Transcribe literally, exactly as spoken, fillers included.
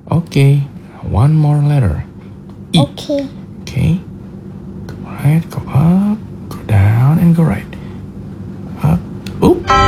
Okay, one more letter. E. Okay. Okay. Go right, go up, go down, and go right.